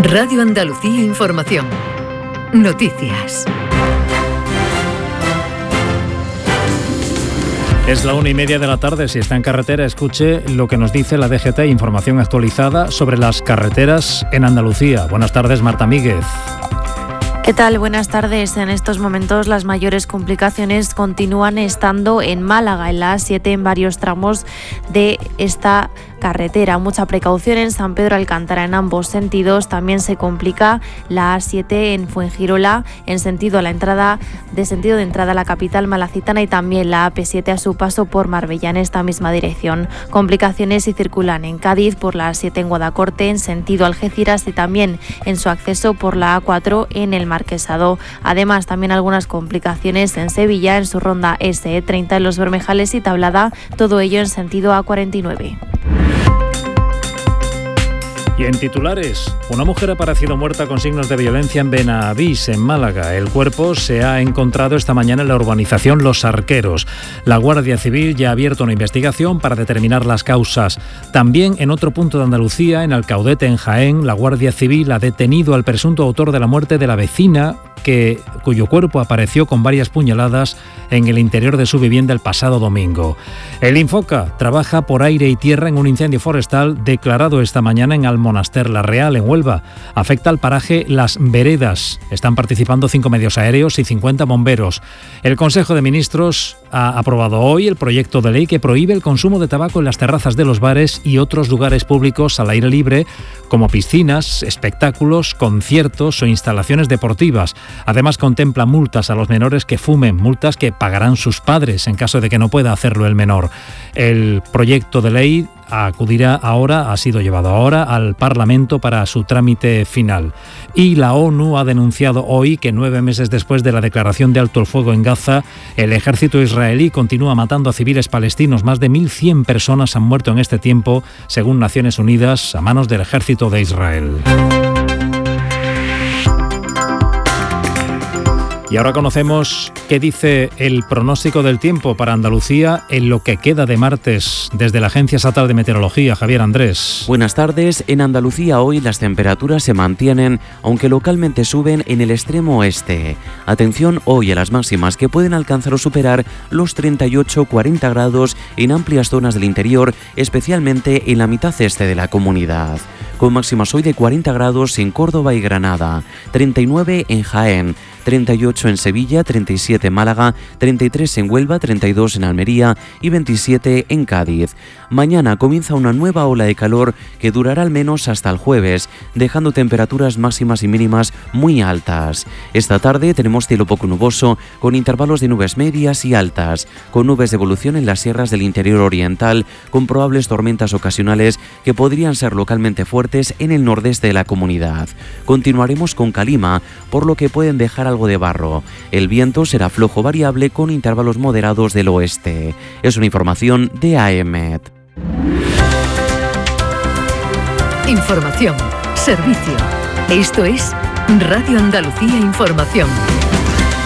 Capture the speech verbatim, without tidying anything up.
Radio Andalucía Información. Noticias. Es la una y media de la tarde. Si está en carretera, escuche lo que nos dice la D G T, información actualizada sobre las carreteras en Andalucía. Buenas tardes, Marta Míguez. ¿Qué tal? Buenas tardes. En estos momentos las mayores complicaciones continúan estando en Málaga, en la A siete, en varios tramos de esta carretera. Mucha precaución en San Pedro Alcántara en ambos sentidos. También se complica la A siete en Fuengirola en sentido a la entrada de sentido de entrada a la capital malacitana, y también la A P siete a su paso por Marbella en esta misma dirección. Complicaciones y circulan en Cádiz por la A siete en Guadacorte en sentido Algeciras, y también en su acceso por la A cuatro en el Marquesado. Además, también algunas complicaciones en Sevilla en su ronda S E treinta en Los Bermejales y Tablada, todo ello en sentido A cuarenta y nueve. Y en titulares, una mujer ha aparecido muerta con signos de violencia en Benavís, en Málaga. El cuerpo se ha encontrado esta mañana en la urbanización Los Arqueros. La Guardia Civil ya ha abierto una investigación para determinar las causas. También en otro punto de Andalucía, en Alcaudete, en Jaén, la Guardia Civil ha detenido al presunto autor de la muerte de la vecina, que, cuyo cuerpo apareció con varias puñaladas en el interior de su vivienda el pasado domingo. El Infoca trabaja por aire y tierra en un incendio forestal declarado esta mañana en Almonaster la Real, en Huelva. Afecta al paraje Las Veredas. Están participando cinco medios aéreos y cincuenta bomberos. El Consejo de Ministros ha aprobado hoy el proyecto de ley que prohíbe el consumo de tabaco en las terrazas de los bares y otros lugares públicos al aire libre, como piscinas, espectáculos, conciertos o instalaciones deportivas. Además, contempla multas a los menores que fumen, multas que pagarán sus padres en caso de que no pueda hacerlo el menor. El proyecto de ley acudirá ahora, ha sido llevado ahora al Parlamento para su trámite final. Y la ONU ha denunciado hoy que nueve meses después de la declaración de alto el fuego en Gaza, el ejército israelí continúa matando a civiles palestinos. Más de mil cien personas han muerto en este tiempo, según Naciones Unidas, a manos del ejército de Israel. Y ahora conocemos qué dice el pronóstico del tiempo para Andalucía en lo que queda de martes desde la Agencia Estatal de Meteorología. Javier Andrés. Buenas tardes. En Andalucía hoy las temperaturas se mantienen, aunque localmente suben en el extremo oeste. Atención hoy a las máximas, que pueden alcanzar o superar los treinta y ocho a cuarenta grados en amplias zonas del interior, especialmente en la mitad este de la comunidad. Con máximas hoy de cuarenta grados en Córdoba y Granada, treinta y nueve en Jaén, treinta y ocho en Sevilla, treinta y siete en Málaga, treinta y tres en Huelva, treinta y dos en Almería y veintisiete en Cádiz. Mañana comienza una nueva ola de calor que durará al menos hasta el jueves, dejando temperaturas máximas y mínimas muy altas. Esta tarde tenemos cielo poco nuboso, con intervalos de nubes medias y altas, con nubes de evolución en las sierras del interior oriental, con probables tormentas ocasionales que podrían ser localmente fuertes en el nordeste de la comunidad. Continuaremos con calima, por lo que pueden dejar algo de barro. El viento será flojo variable con intervalos moderados del oeste. Es una información de A E M E T. Información, servicio. Esto es Radio Andalucía Información.